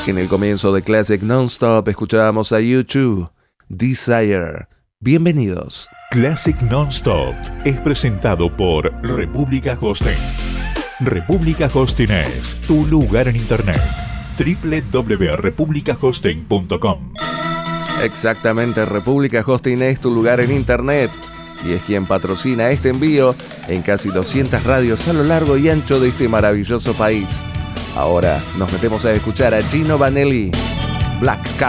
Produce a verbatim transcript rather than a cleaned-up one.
En el comienzo de Classic Non-Stop escuchábamos a U dos, Desire. Bienvenidos. Classic Non-Stop es presentado por República Hosting. República Hosting es tu lugar en Internet. doble u doble u doble u punto república hosting punto com. Exactamente, República Hosting es tu lugar en Internet y es quien patrocina este envío en casi doscientas radios a lo largo y ancho de este maravilloso país. Ahora nos metemos a escuchar a Gino Vanelli, Black Cat.